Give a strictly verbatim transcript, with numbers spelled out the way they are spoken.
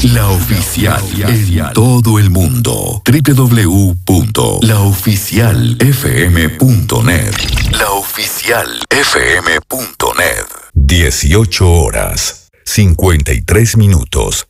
La Oficial en todo el mundo. doble u doble u doble u punto la oficial f m punto net. La Oficial f m punto net. dieciocho horas, cincuenta y tres minutos.